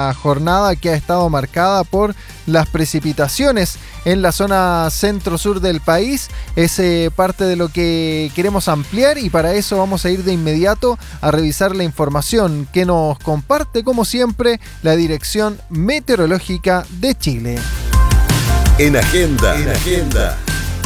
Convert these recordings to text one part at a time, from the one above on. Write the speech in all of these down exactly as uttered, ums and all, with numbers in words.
esta jornada que ha estado marcada por las precipitaciones en la zona centro-sur del país. Es eh, parte de lo que queremos ampliar y para eso vamos a ir de inmediato a revisar la información que nos comparte, como siempre, la Dirección Meteorológica de Chile. En Agenda. En Agenda.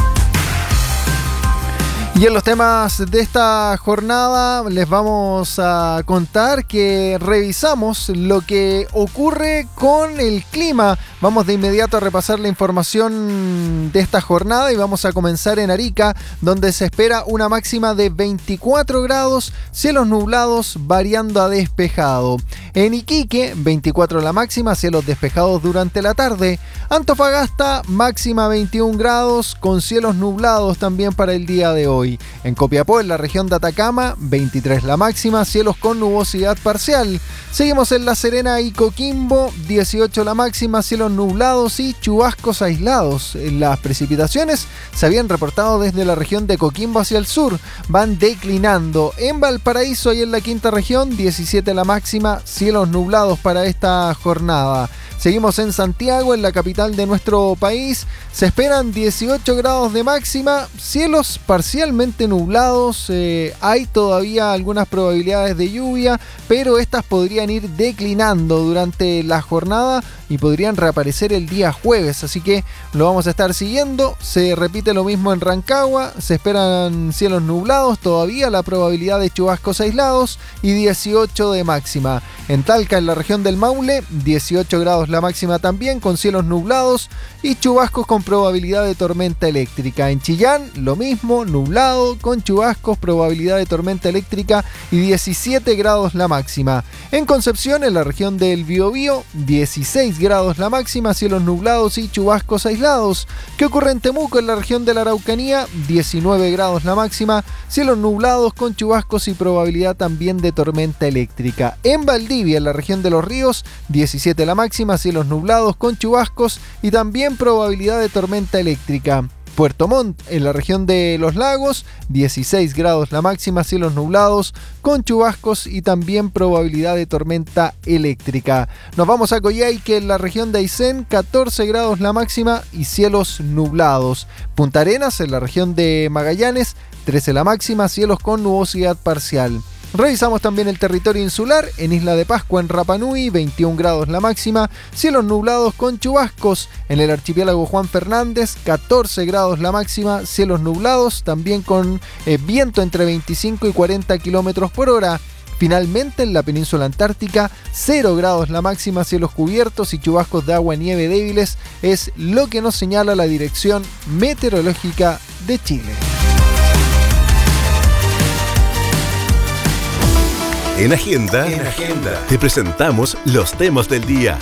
Y en los temas de esta jornada les vamos a contar que revisamos lo que ocurre con el clima. Vamos de inmediato a repasar la información de esta jornada y vamos a comenzar en Arica, donde se espera una máxima de veinticuatro grados, cielos nublados variando a despejado. En Iquique, veinticuatro la máxima, cielos despejados durante la tarde. Antofagasta, máxima veintiún grados, con cielos nublados también para el día de hoy. En Copiapó, en la región de Atacama, veintitrés la máxima, cielos con nubosidad parcial. Seguimos en La Serena y Coquimbo, dieciocho la máxima, cielos nublados y chubascos aislados. Las precipitaciones se habían reportado desde la región de Coquimbo hacia el sur, van declinando. En Valparaíso y en la quinta región, diecisiete la máxima, cielos nublados para esta jornada. Seguimos en Santiago, en la capital de nuestro país. Se esperan dieciocho grados de máxima, cielos parcialmente nublados. Eh, hay todavía algunas probabilidades de lluvia, pero estas podrían ir declinando durante la jornada y podrían reaparecer el día jueves. Así que lo vamos a estar siguiendo. Se repite lo mismo en Rancagua. Se esperan cielos nublados, todavía la probabilidad de chubascos aislados y dieciocho de máxima. En Talca, en la región del Maule, dieciocho grados la máxima también, con cielos nublados y chubascos con probabilidad de tormenta eléctrica. En Chillán, lo mismo, nublado, con chubascos, probabilidad de tormenta eléctrica y diecisiete grados la máxima. En Concepción, en la región del Biobío, dieciséis grados la máxima, cielos nublados y chubascos aislados. ¿Qué ocurre en Temuco, en la región de la Araucanía? diecinueve grados la máxima, cielos nublados con chubascos y probabilidad también de tormenta eléctrica. En Valdivia, en la región de Los Ríos, diecisiete la máxima, cielos nublados con chubascos y también probabilidad de tormenta eléctrica. Puerto Montt, en la región de Los Lagos, dieciséis grados la máxima, cielos nublados con chubascos y también probabilidad de tormenta eléctrica. Nos vamos a Coyhaique, en la región de Aysén, catorce grados la máxima y cielos nublados. Punta Arenas, en la región de Magallanes, trece la máxima, cielos con nubosidad parcial. Revisamos también el territorio insular. En Isla de Pascua, en Rapa Nui, veintiún grados la máxima, cielos nublados con chubascos. En el archipiélago Juan Fernández, catorce grados la máxima, cielos nublados, también con eh, viento entre veinticinco y cuarenta kilómetros por hora. Finalmente, en la península antártica, cero grados la máxima, cielos cubiertos y chubascos de agua y nieve débiles, es lo que nos señala la Dirección Meteorológica de Chile. En Agenda, en Agenda, te presentamos los temas del día.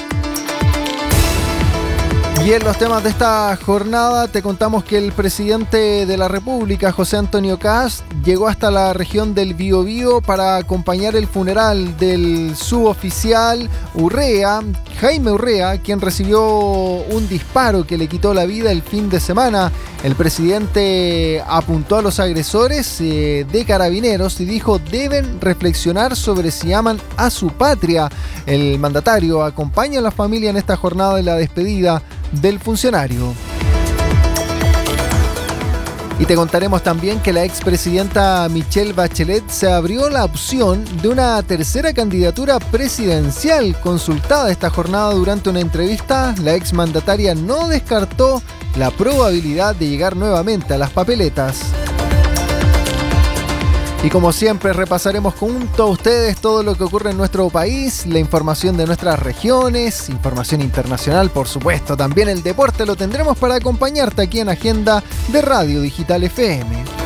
Y en los temas de esta jornada te contamos que el presidente de la República, José Antonio Kast, llegó hasta la región del Biobío para acompañar el funeral del suboficial Urrea, Jaime Urrea, quien recibió un disparo que le quitó la vida el fin de semana. El presidente apuntó a los agresores eh, de Carabineros y dijo: deben reflexionar sobre si aman a su patria. El mandatario acompaña a la familia en esta jornada de la despedida del funcionario. Y te contaremos también que la expresidenta Michelle Bachelet se abrió la opción de una tercera candidatura presidencial. Consultada esta jornada durante una entrevista, la exmandataria no descartó la probabilidad de llegar nuevamente a las papeletas. Y como siempre repasaremos junto a ustedes todo lo que ocurre en nuestro país, la información de nuestras regiones, información internacional, por supuesto, también el deporte lo tendremos para acompañarte aquí en Agenda de Radio Digital F M.